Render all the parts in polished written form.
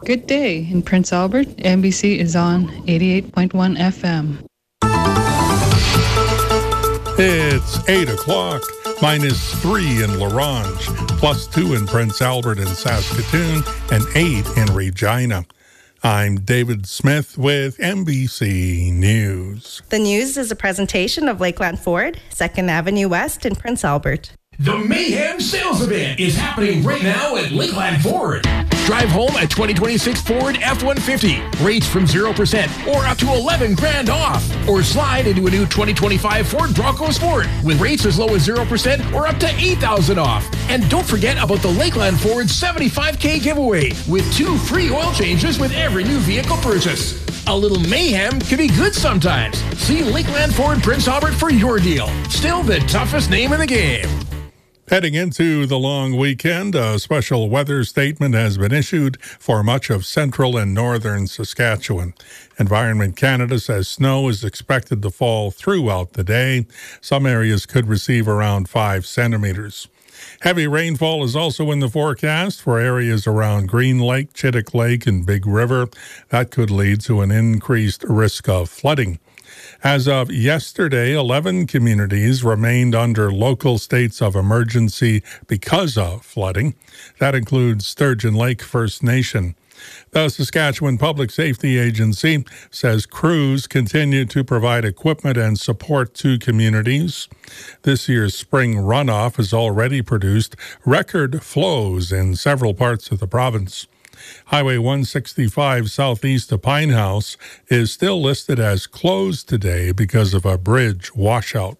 Good day. In Prince Albert, NBC is on 88.1 FM. It's 8 o'clock, -3 in La Ronge, +2 in Prince Albert and Saskatoon, and 8 in Regina. I'm David Smith with NBC News. The news is a presentation of Lakeland Ford, 2nd Avenue West in Prince Albert. The Mayhem Sales Event is happening right now at Lakeland Ford. Drive home a 2026 Ford F-150. Rates from 0% or up to 11 grand off. Or slide into a new 2025 Ford Bronco Sport with rates as low as 0% or up to $8,000 off. And don't forget about the Lakeland Ford 75K giveaway with 2 free oil changes with every new vehicle purchase. A little mayhem can be good sometimes. See Lakeland Ford Prince Albert for your deal. Still the toughest name in the game. Heading into the long weekend, a special weather statement has been issued for much of central and northern Saskatchewan. Environment Canada says snow is expected to fall throughout the day. Some areas could receive around 5 centimeters. Heavy rainfall is also in the forecast for areas around Green Lake, Chittick Lake, and Big River. That could lead to an increased risk of flooding. As of yesterday, 11 communities remained under local states of emergency because of flooding. That includes Sturgeon Lake First Nation. The Saskatchewan Public Safety Agency says crews continue to provide equipment and support to communities. This year's spring runoff has already produced record flows in several parts of the province. Highway 165 southeast of Pine House is still listed as closed today because of a bridge washout.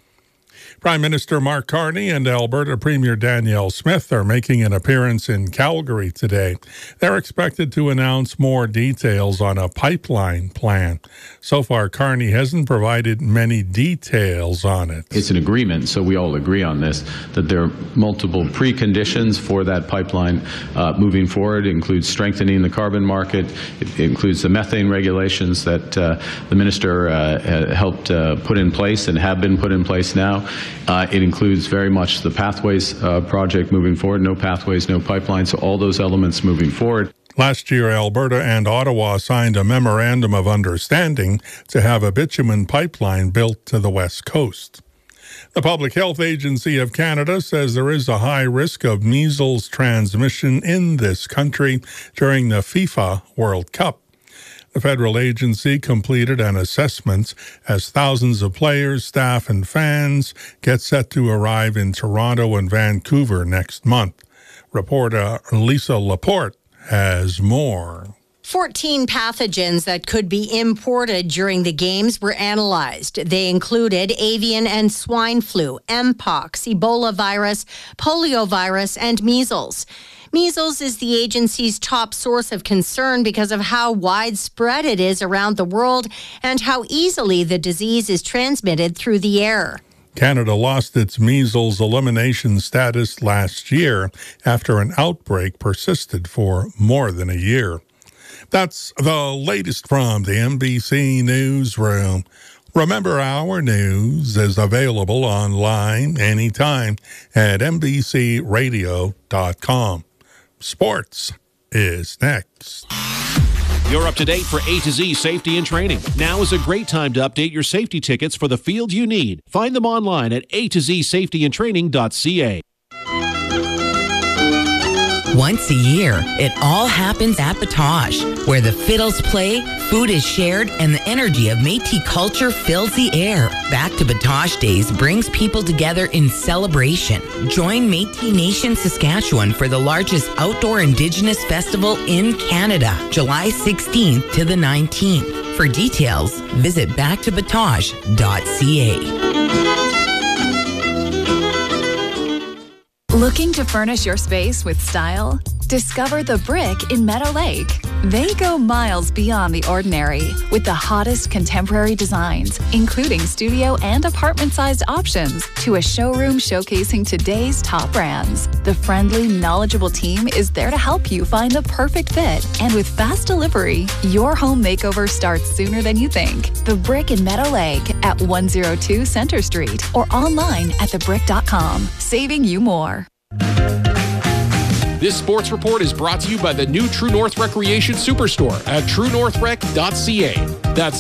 Prime Minister Mark Carney and Alberta Premier Danielle Smith are making an appearance in Calgary today. They're expected to announce more details on a pipeline plan. So far, Carney hasn't provided many details on it. It's an agreement, so we all agree on this, that there are multiple preconditions for that pipeline moving forward. It includes strengthening the carbon market. It includes the methane regulations that the minister helped put in place and have been put in place now. It includes very much the Pathways project moving forward. No pathways, no pipelines, so all those elements moving forward. Last year, Alberta and Ottawa signed a memorandum of understanding to have a bitumen pipeline built to the west coast. The Public Health Agency of Canada says there is a high risk of measles transmission in this country during the FIFA World Cup. The federal agency completed an assessment as thousands of players, staff, and fans get set to arrive in Toronto and Vancouver next month. Reporter Lisa Laporte has more. 14 pathogens that could be imported during the games were analyzed. They included avian and swine flu, Mpox, Ebola virus, poliovirus, and measles. Measles is the agency's top source of concern because of how widespread it is around the world and how easily the disease is transmitted through the air. Canada lost its measles elimination status last year after an outbreak persisted for more than a year. That's the latest from the NBC Newsroom. Remember, our news is available online anytime at NBCRadio.com. Sports is next. You're up to date for A to Z safety and training. Now is a great time to update your safety tickets for the field you need. Find them online at atozsafetyandtraining.ca. Once a year, it all happens at Batoche, where the fiddles play, food is shared, and the energy of Métis culture fills the air. Back to Batoche Days brings people together in celebration. Join Métis Nation Saskatchewan for the largest outdoor Indigenous festival in Canada, July 16th to the 19th. For details, visit backtobatoche.ca. Looking to furnish your space with style? Discover The Brick in Meadow Lake. They go miles beyond the ordinary with the hottest contemporary designs, including studio and apartment-sized options, to a showroom showcasing today's top brands. The friendly, knowledgeable team is there to help you find the perfect fit. And with fast delivery, your home makeover starts sooner than you think. The Brick in Meadow Lake at 102 Center Street or online at thebrick.com, saving you more. This sports report is brought to you by the new True North Recreation Superstore at truenorthrec.ca. That's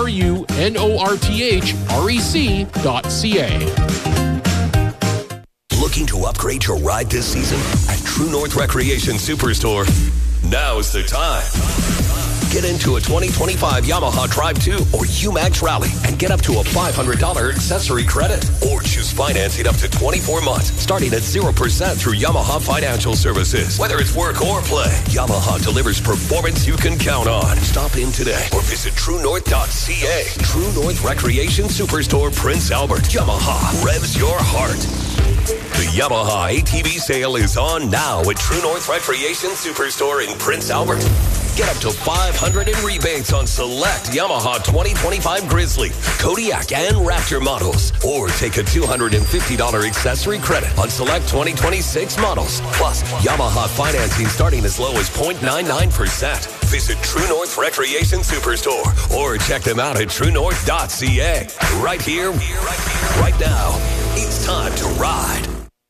TRUNORTHREC.ca. Looking to upgrade your ride this season? At True North Recreation Superstore, now's the time. Get into a 2025 Yamaha Drive 2 or UMAX Rally and get up to a $500 accessory credit. Or choose financing up to 24 months, starting at 0% through Yamaha Financial Services. Whether it's work or play, Yamaha delivers performance you can count on. Stop in today or visit TrueNorth.ca. True North Recreation Superstore, Prince Albert. Yamaha revs your heart. The Yamaha ATV sale is on now at True North Recreation Superstore in Prince Albert. Get up to $500 in rebates on select Yamaha 2025 Grizzly, Kodiak, and Raptor models. Or take a $250 accessory credit on select 2026 models. Plus, Yamaha financing starting as low as 0.99%. Visit True North Recreation Superstore or check them out at TrueNorth.ca. Right here, right now. It's time to ride.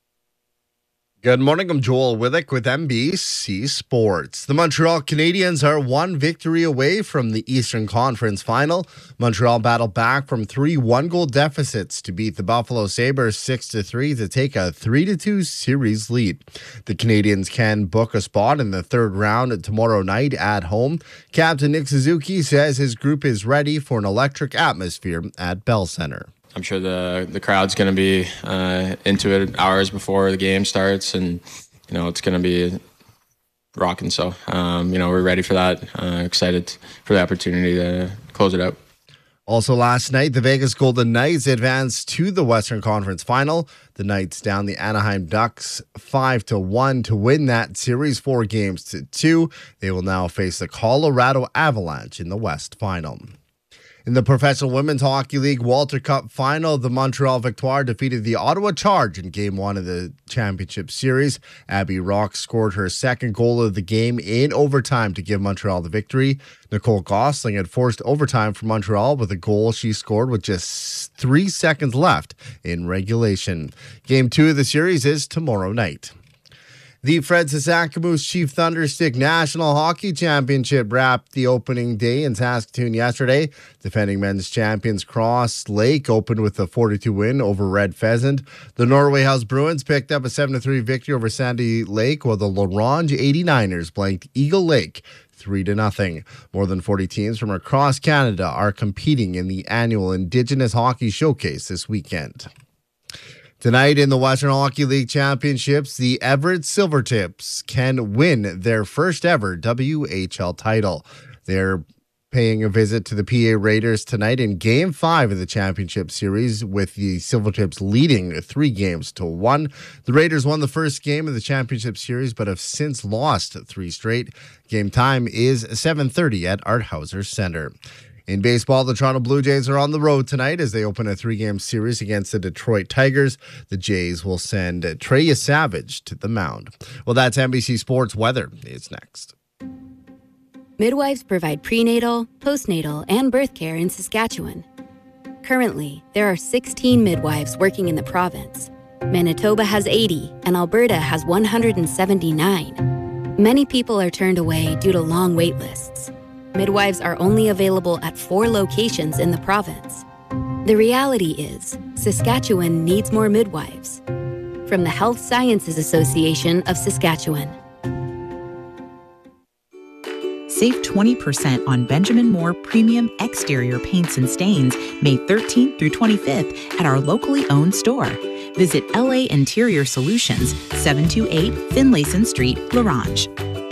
Good morning, I'm Joel Withick with NBC Sports. The Montreal Canadiens are one victory away from the Eastern Conference Final. Montreal battled back from 3 one-goal deficits to beat the Buffalo Sabres 6-3 to take a 3-2 series lead. The Canadiens can book a spot in the third round tomorrow night at home. Captain Nick Suzuki says his group is ready for an electric atmosphere at Bell Center. I'm sure the crowd's going to be into it hours before the game starts, and it's going to be rocking. So we're ready for that. Excited for the opportunity to close it out. Also last night, the Vegas Golden Knights advanced to the Western Conference Final. The Knights down the Anaheim Ducks 5-1 to win that series 4-2. They will now face the Colorado Avalanche in the West Final. In the Professional Women's Hockey League Walter Cup Final, the Montreal Victoire defeated the Ottawa Charge in Game 1 of the championship series. Abby Rock scored her second goal of the game in overtime to give Montreal the victory. Nicole Gosling had forced overtime for Montreal with a goal she scored with just 3 seconds left in regulation. Game 2 of the series is tomorrow night. The Fred Saskatchewan Chief Thunderstick National Hockey Championship wrapped the opening day in Saskatoon yesterday. Defending men's champions Cross Lake opened with a 4-2 win over Red Pheasant. The Norway House Bruins picked up a 7-3 victory over Sandy Lake, while the Larange 89ers blanked Eagle Lake 3-0. More than 40 teams from across Canada are competing in the annual Indigenous Hockey Showcase this weekend. Tonight in the Western Hockey League Championships, the Everett Silvertips can win their first ever WHL title. They're paying a visit to the PA Raiders tonight in Game 5 of the championship series, with the Silvertips leading 3-1. The Raiders won the first game of the championship series, but have since lost 3 straight. Game time is 7:30 at Art Hauser Center. In baseball, the Toronto Blue Jays are on the road tonight as they open a 3-game series against the Detroit Tigers. The Jays will send Trey Savage to the mound. Well, that's NBC Sports weather. It's next. Midwives provide prenatal, postnatal, and birth care in Saskatchewan. Currently, there are 16 midwives working in the province. Manitoba has 80, and Alberta has 179. Many people are turned away due to long wait lists. Midwives are only available at 4 locations in the province. The reality is, Saskatchewan needs more midwives. From the Health Sciences Association of Saskatchewan. Save 20% on Benjamin Moore Premium Exterior Paints and Stains May 13th through 25th at our locally owned store. Visit LA Interior Solutions, 728 Finlayson Street, Larange.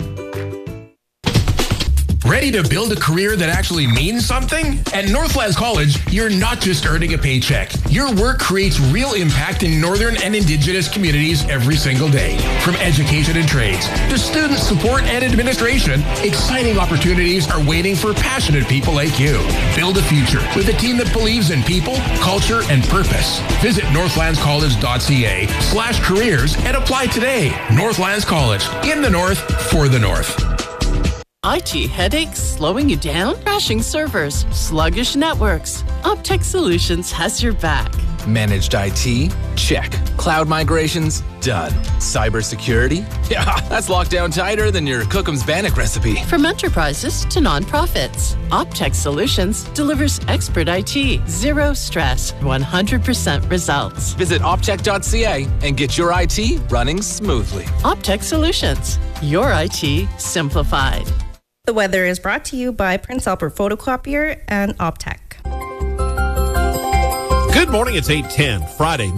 Ready to build a career that actually means something? At Northlands College, you're not just earning a paycheck. Your work creates real impact in Northern and Indigenous communities every single day. From education and trades to student support and administration, exciting opportunities are waiting for passionate people like you. Build a future with a team that believes in people, culture, and purpose. Visit northlandscollege.ca/careers and apply today. Northlands College, in the North, for the North. IT headaches slowing you down? Crashing servers, sluggish networks. Optech Solutions has your back. Managed IT? Check. Cloud migrations? Done. Cybersecurity? Yeah, that's locked down tighter than your Cookham's Bannock recipe. From enterprises to nonprofits, Optech Solutions delivers expert IT, zero stress, 100% results. Visit optech.ca and get your IT running smoothly. Optech Solutions, your IT simplified. The weather is brought to you by Prince Albert Photocopier and Optech. Good morning. It's 8:10, Friday.